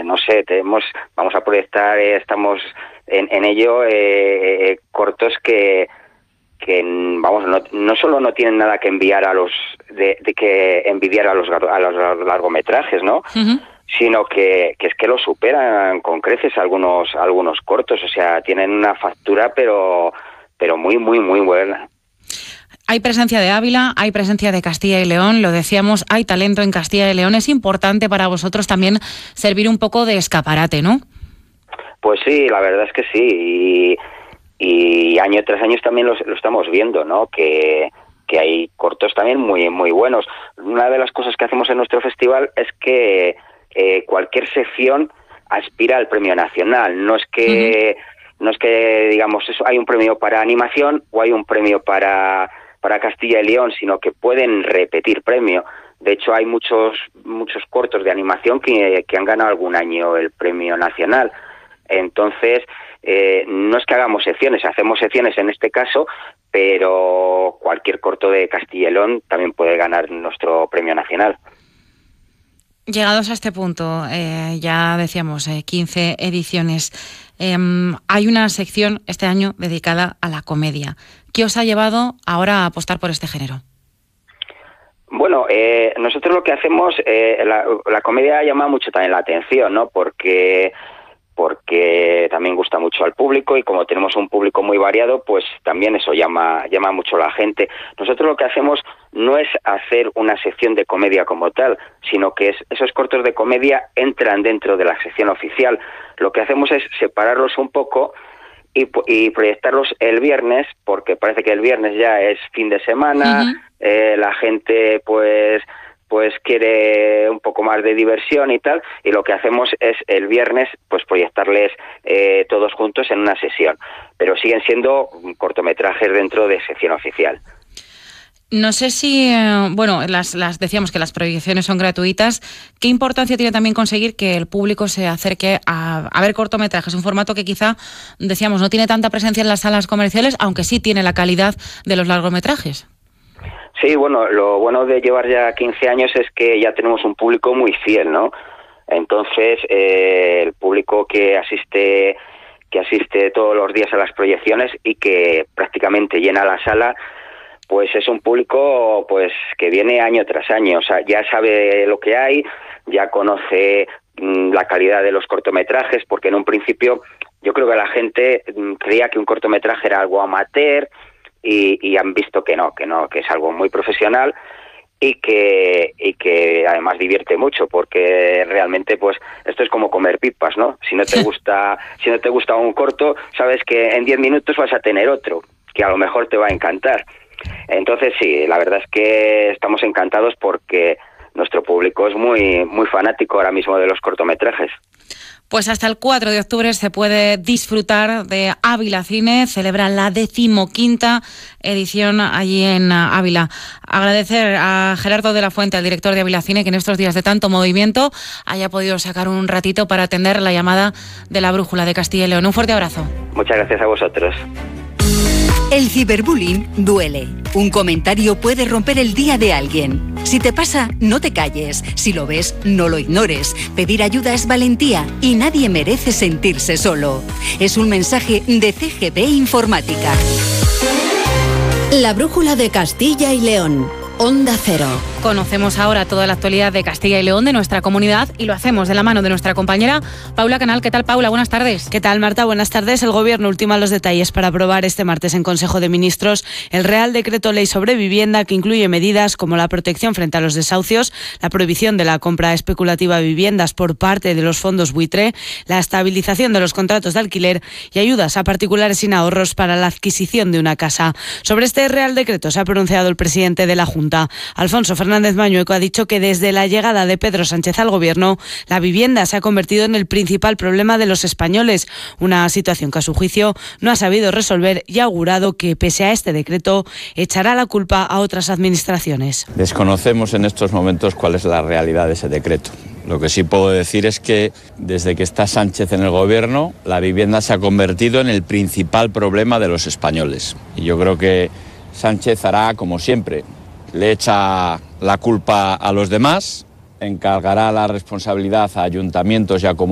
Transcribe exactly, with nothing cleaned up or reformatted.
no sé, tenemos, vamos a proyectar, eh, estamos en, en ello, eh, eh, cortos que, que vamos, no, no solo no tienen nada que enviar a los, de, de que envidiar a los, a los largometrajes, ¿no? Uh-huh. Sino que, que es que lo superan con creces algunos, algunos cortos, o sea, tienen una factura, pero, pero muy, muy, muy buena. Hay presencia de Ávila, hay presencia de Castilla y León, lo decíamos, hay talento en Castilla y León. Es importante para vosotros también servir un poco de escaparate, ¿no? Pues sí, la verdad es que sí, y, y año tras año también lo, lo estamos viendo, ¿no? Que, que hay cortos también muy, muy buenos. Una de las cosas que hacemos en nuestro festival es que eh, cualquier sección aspira al premio nacional. No es que, uh-huh. no es que digamos, eso, hay un premio para animación o hay un premio para... para Castilla y León, sino que pueden repetir premio. De hecho, hay muchos muchos cortos de animación que, que han ganado algún año el premio nacional. Entonces, eh, no es que hagamos secciones, hacemos secciones en este caso, pero cualquier corto de Castilla y León también puede ganar nuestro premio nacional. Llegados a este punto, eh, ya decíamos, eh, quince ediciones. Eh, hay una sección este año dedicada a la comedia. ¿Qué os ha llevado ahora a apostar por este género? Bueno, eh, nosotros lo que hacemos, eh, la, la comedia llama mucho también la atención, ¿no? Porque, porque también gusta mucho al público y como tenemos un público muy variado, pues también eso llama, llama mucho a la gente. Nosotros lo que hacemos no es hacer una sección de comedia como tal, sino que es, esos cortos de comedia entran dentro de la sección oficial. Lo que hacemos es separarlos un poco y, y proyectarlos el viernes, porque parece que el viernes ya es fin de semana, uh-huh. eh, la gente pues pues quiere un poco más de diversión y tal, y lo que hacemos es el viernes pues proyectarles eh, todos juntos en una sesión, pero siguen siendo cortometrajes dentro de sección oficial. No sé si, eh, bueno, las, las decíamos que las proyecciones son gratuitas. ¿Qué importancia tiene también conseguir que el público se acerque a, a ver cortometrajes? Un formato que quizá, decíamos, no tiene tanta presencia en las salas comerciales, aunque sí tiene la calidad de los largometrajes. Sí, bueno, lo bueno de llevar ya quince años es que ya tenemos un público muy fiel, ¿no? Entonces, eh, el público que asiste, que asiste todos los días a las proyecciones y que prácticamente llena la sala, pues es un público pues que viene año tras año, o sea, ya sabe lo que hay, ya conoce mmm, la calidad de los cortometrajes, porque en un principio yo creo que la gente mmm, creía que un cortometraje era algo amateur y, y han visto que no, que no, que es algo muy profesional y que y que además divierte mucho, porque realmente pues esto es como comer pipas, ¿no? Si no te gusta, si no te gusta un corto, sabes que en diez minutos vas a tener otro que a lo mejor te va a encantar. Entonces sí, la verdad es que estamos encantados porque nuestro público es muy muy fanático ahora mismo de los cortometrajes. Pues hasta el cuatro de octubre se puede disfrutar de Ávila Cine, celebra la decimoquinta edición allí en Ávila. Agradecer a Gerardo de la Fuente, al director de Ávila Cine, que en estos días de tanto movimiento haya podido sacar un ratito para atender la llamada de la Brújula de Castilla y León. Un fuerte abrazo. Muchas gracias a vosotros. El ciberbullying duele. Un comentario puede romper el día de alguien. Si te pasa, no te calles. Si lo ves, no lo ignores. Pedir ayuda es valentía y nadie merece sentirse solo. Es un mensaje de C G B Informática. La Brújula de Castilla y León. Onda Cero. Conocemos ahora toda la actualidad de Castilla y León, de nuestra comunidad, y lo hacemos de la mano de nuestra compañera Paula Canal. ¿Qué tal, Paula? Buenas tardes. ¿Qué tal, Marta? Buenas tardes. El Gobierno ultima los detalles para aprobar este martes en Consejo de Ministros el Real Decreto Ley sobre Vivienda, que incluye medidas como la protección frente a los desahucios, la prohibición de la compra especulativa de viviendas por parte de los fondos buitre, la estabilización de los contratos de alquiler y ayudas a particulares sin ahorros para la adquisición de una casa. Sobre este Real Decreto se ha pronunciado el presidente de la Junta. Alfonso Fernández Mañueco ha dicho que desde la llegada de Pedro Sánchez al Gobierno, la vivienda se ha convertido en el principal problema de los españoles, una situación que a su juicio no ha sabido resolver y ha augurado que, pese a este decreto, echará la culpa a otras administraciones. Desconocemos en estos momentos cuál es la realidad de ese decreto. Lo que sí puedo decir es que desde que está Sánchez en el Gobierno, la vivienda se ha convertido en el principal problema de los españoles. Y yo creo que Sánchez hará como siempre. Le echa la culpa a los demás, encargará la responsabilidad a ayuntamientos y a comunidades